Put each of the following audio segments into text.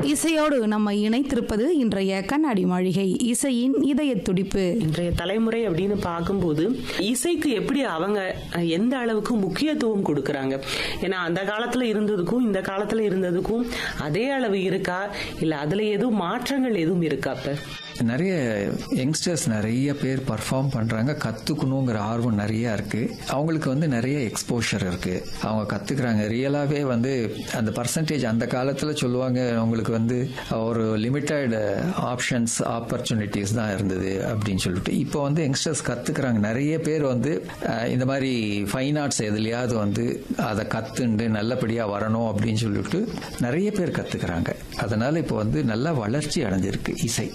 இசையோடு நம்ம இணைத்திருப்பது இன்றைய கண்ணாடி மாளிகை, இசையின் இதய துடிப்பு. இன்றைய தலைமுறை அப்படின்னு பார்க்கும்போது இசைக்கு எப்படி அவங்க எந்த அளவுக்கு முக்கியத்துவம் கொடுக்கறாங்க? ஏன்னா அந்த காலத்துல இருந்ததுக்கும் இந்த காலத்துல இருந்ததுக்கும் அதே அளவு இருக்கா, இல்ல அதுல எதுவும் மாற்றங்கள் எதுவும் இருக்கா? நிறைய யங்ஸ்டர்ஸ் நிறைய பேர் பர்ஃபார்ம் பண்றாங்க, கத்துக்கணுங்கிற ஆர்வம் நிறைய இருக்கு. அவங்களுக்கு வந்து நிறைய எக்ஸ்போஷர் இருக்கு, அவங்க கத்துக்கிறாங்க. ரியலாவே வந்து அந்த பர்சன்டேஜ் அந்த காலத்துல சொல்லுவாங்க அவங்களுக்கு வந்து ஒரு லிமிட்டட் ஆப்ஷன்ஸ் ஆப்பர்ச்சுனிட்டிஸ் தான் இருந்தது அப்படின்னு சொல்லிட்டு. இப்போ வந்து யங்ஸ்டர்ஸ் கத்துக்கிறாங்க. நிறைய பேர் வந்து இந்த மாதிரி ஃபைன் ஆர்ட்ஸ் எதுலையாவது வந்து அதை கத்துண்டு நல்லபடியா வரணும் அப்படின்னு சொல்லிட்டு நிறைய பேர் கத்துக்கிறாங்க. அதனால இப்போ வந்து நல்லா வளர்ச்சி அடைஞ்சிருக்கு இசை.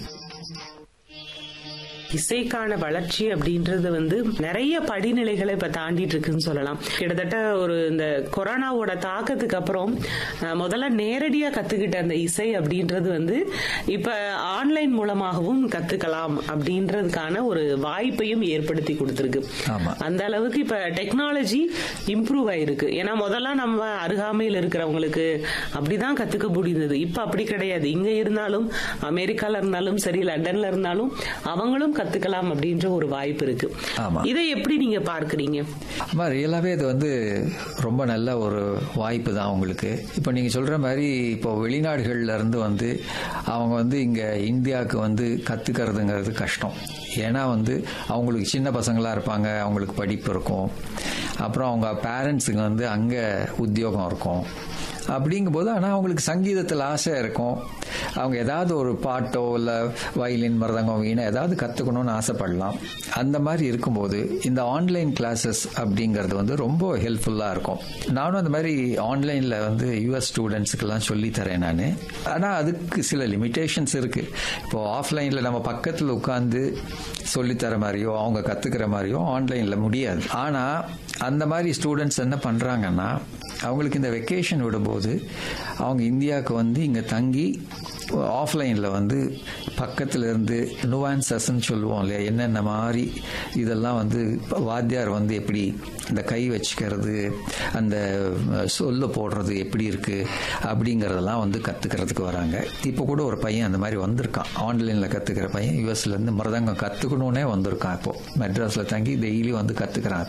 இசைக்கான வளர்ச்சி அப்படின்றது வந்து நிறைய படிநிலைகளை இப்ப தாண்டிட்டு இருக்குன்னு சொல்லலாம். கிட்டத்தட்ட ஒரு இந்த கொரோனாவோட தாக்கத்துக்கு அப்புறம் முதல்ல நேரடியா கத்துக்கிட்ட அந்த இசை அப்படின்றது வந்து இப்ப ஆன்லைன் மூலமாகவும் கத்துக்கலாம் அப்படின்றதுக்கான ஒரு வாய்ப்பையும் ஏற்படுத்தி கொடுத்திருக்கு. அந்த அளவுக்கு இப்ப டெக்னாலஜி இம்ப்ரூவ் ஆயிருக்கு. ஏன்னா முதல்ல நம்ம அருகாமையில் இருக்கிறவங்களுக்கு அப்படிதான் கத்துக்க முடிந்தது. இப்ப அப்படி கிடையாது. இங்க இருந்தாலும் அமெரிக்கால இருந்தாலும் சரி, லண்டன்ல இருந்தாலும் அவங்களும் கத்துக்கலாம் அப்படின்ற ஒரு வாய்ப்பு இருக்கு. இதை எப்படி நீங்க பார்க்கறீங்க? ரியலாவே இது வந்து ரொம்ப நல்ல ஒரு வாய்ப்பு தான் உங்களுக்கு. இப்போ நீங்க சொல்ற மாதிரி இப்போ வெளிநாடுகள்ல இருந்து வந்து அவங்க வந்து இங்க இந்தியாவுக்கு வந்து கத்துக்கிறதுங்கிறது கஷ்டம். ஏன்னா வந்து அவங்களுக்கு சின்ன பசங்களா இருப்பாங்க, அவங்களுக்கு படிப்பு இருக்கும், அப்புறம் அவங்க பேரண்ட்ஸுக்கு வந்து அங்க உத்தியோகம் இருக்கும். அப்படிங்கும்போது ஆனால் அவங்களுக்கு சங்கீதத்தில் ஆசை இருக்கும். அவங்க ஏதாவது ஒரு பாட்டோ இல்லை வயலின், மருதங்கம், வீணை ஏதாவது கற்றுக்கணும்னு ஆசைப்படலாம். அந்த மாதிரி இருக்கும்போது இந்த ஆன்லைன் கிளாஸஸ் அப்படிங்கிறது வந்து ரொம்ப ஹெல்ப்ஃபுல்லாக இருக்கும். நானும் அந்த மாதிரி ஆன்லைனில் வந்து யூஎஸ் ஸ்டூடெண்ட்ஸுக்கெல்லாம் சொல்லித்தரேன் நான். ஆனால் அதுக்கு சில லிமிட்டேஷன்ஸ் இருக்குது. இப்போது ஆஃப்லைனில் நம்ம பக்கத்தில் உட்காந்து சொல்லித்தர மாதிரியோ அவங்க கற்றுக்கிற மாதிரியோ ஆன்லைனில் முடியாது. ஆனால் அந்த மாதிரி ஸ்டூடெண்ட்ஸ் என்ன பண்ணுறாங்கன்னா, அவங்களுக்கு இந்த வெக்கேஷன் விடும்போது அவங்க இந்தியாவுக்கு வந்து இங்கே தங்கி ஆஃப்லைனில் வந்து பக்கத்தில் இருந்து நுவான்சஸ்ன்னு சொல்லுவோம் இல்லையா, என்னென்ன மாதிரி இதெல்லாம் வந்து வாத்தியார் வந்து எப்படி இந்த கை வச்சுக்கிறது, அந்த சொல்ல போடுறது எப்படி இருக்குது அப்படிங்கிறதெல்லாம் வந்து கற்றுக்கிறதுக்கு வராங்க. இப்போ கூட ஒரு பையன் அந்த மாதிரி வந்திருக்கான், ஆன்லைனில் கற்றுக்கிற பையன். யூஎஸ்லேருந்து மிருதங்கம் கற்றுக்கணுன்னே வந்திருக்கான். இப்போது மெட்ராஸில் தங்கி டெய்லி வந்து கற்றுக்கிறான்.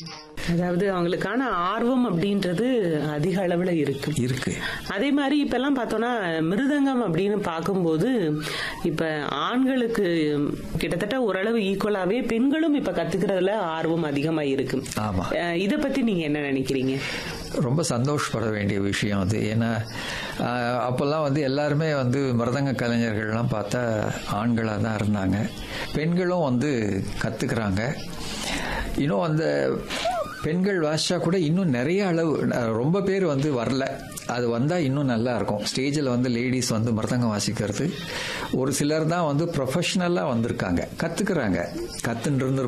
அதாவது அவங்களுக்கான ஆர்வம் அப்படின்றது அதிக அளவுல இருக்கு. அதே மாதிரி இப்ப எல்லாம் பார்த்தோம்னா மிருதங்கம் அப்படின்னு பார்க்கும்போது இப்ப ஆண்களுக்கு கிட்டத்தட்ட ஓரளவு ஈக்குவலாவே பெண்களும் இப்ப கத்துக்கிறதுல ஆர்வம் அதிகமா இருக்கு. இத பத்தி நீங்க என்ன நினைக்கிறீங்க? ரொம்ப சந்தோஷப்பட வேண்டிய விஷயம் அது. ஏன்னா அப்போல்லாம் வந்து எல்லாருமே வந்து மிருதங்க கலைஞர்கள்லாம் பார்த்தா ஆண்களாக தான் இருந்தாங்க. பெண்களும் வந்து கத்துக்கிறாங்க. இன்னும் அந்த பெண்கள் வாசிச்சா கூட இன்னும் நிறைய அளவு, ரொம்ப பேர் வந்து வரல. அது வந்தால் இன்னும் நல்லா இருக்கும். ஸ்டேஜில் வந்து லேடிஸ் வந்து மிருதங்கம் வாசிக்கிறது ஒரு சிலர் தான் வந்து ப்ரொஃபஷனலாக வந்திருக்காங்க, கற்றுக்குறாங்க. கற்றுன்னு